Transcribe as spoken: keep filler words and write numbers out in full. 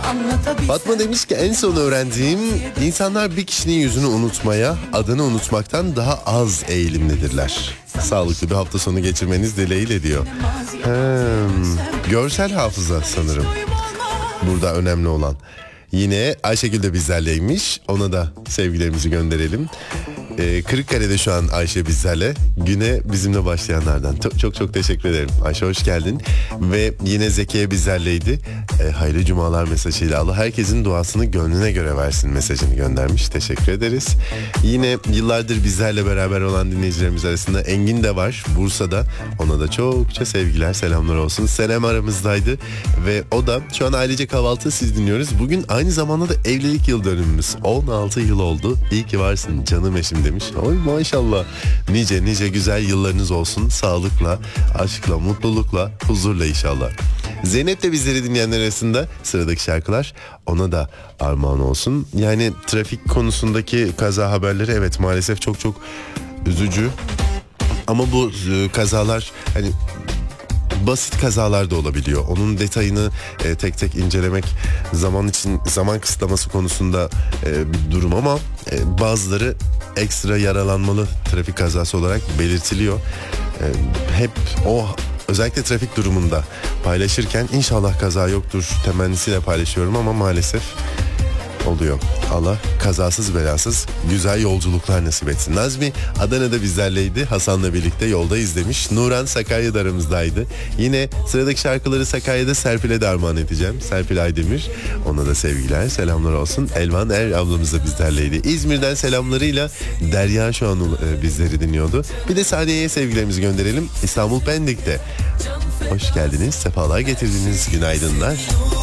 Fatma demiş ki en son öğrendiğim insanlar bir kişinin yüzünü unutmaya, adını unutmaktan daha az eğilimlidirler. Sağlıklı bir hafta sonu geçirmeniz dileğiyle diyor. Hmm, görsel hafıza sanırım burada önemli olan. Yine Ayşegül de bizlerleymiş. Ona da sevgilerimizi gönderelim. Ee, Kırıkkale'de şu an Ayşe bizlerle. Güne bizimle başlayanlardan. Çok çok, çok teşekkür ederim. Ayşe hoş geldin. Ve yine Zekiye bizlerleydi. Ee, hayırlı cumalar mesajıyla Allah herkesin duasını gönlüne göre versin mesajını göndermiş. Teşekkür ederiz. Yine yıllardır bizlerle beraber olan dinleyicilerimiz arasında Engin de var. Bursa'da. Ona da çokça sevgiler, selamlar olsun. Senem aramızdaydı. Ve o da şu an ailece kahvaltı siz dinliyoruz. Bugün aynı zamanda da evlilik yıl dönümümüz. on altı yıl oldu. İyi ki varsın canım eşim demiş. Oy maşallah. Nice nice güzel yıllarınız olsun. Sağlıkla, aşkla, mutlulukla, huzurla inşallah. Zeynep de bizleri dinleyenler arasında. Sıradaki şarkılar ona da armağan olsun. Yani trafik konusundaki kaza haberleri evet maalesef çok çok üzücü. Ama bu e, kazalar hani basit kazalar da olabiliyor. Onun detayını e, tek tek incelemek zaman için zaman kısıtlaması konusunda e, bir durum ama e, bazıları ekstra yaralanmalı trafik kazası olarak belirtiliyor. E, hep o özellikle trafik durumunda paylaşırken inşallah kaza yoktur temennisiyle paylaşıyorum ama maalesef oluyor. Allah kazasız belasız güzel yolculuklar nasip etsin. Nazmi Adana'da bizlerleydi. Hasan'la birlikte yoldayız demiş. Nuran Sakarya'da aramızdaydı. Yine sıradaki şarkıları Sakarya'da Serpil'e de armağan edeceğim. Serpil Aydemir. Ona da sevgiler, selamlar olsun. Elvan Er ablamız da bizlerleydi. İzmir'den selamlarıyla Derya şu an e, bizleri dinliyordu. Bir de Saniye'ye sevgilerimizi gönderelim. İstanbul Pendik'te. Hoş geldiniz, sefalar getirdiniz. Günaydınlar.